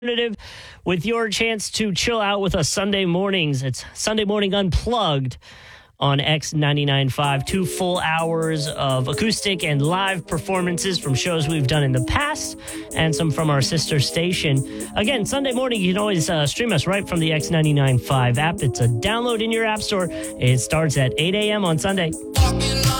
alternative with your chance to chill out with us Sunday mornings. It's Sunday Morning Unplugged on X99.5. 2 full hours of acoustic and live performances from shows we've done in the past and some from our sister station. Again, Sunday morning, you can always stream us right from the X99.5 app. It's a download in your app store. It starts at 8 a.m. on Sunday. Walking